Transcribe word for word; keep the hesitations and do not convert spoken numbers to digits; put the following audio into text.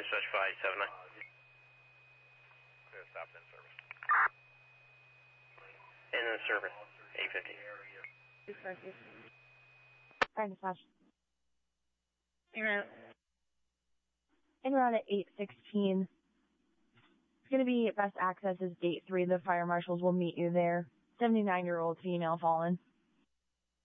dispatch five seven nine. Stop in service. And then service, eight fifty. Fire dispatch. En route at eight sixteen. It's going to be best access is gate three. The fire marshals will meet you there. seventy-nine-year-old female fallen.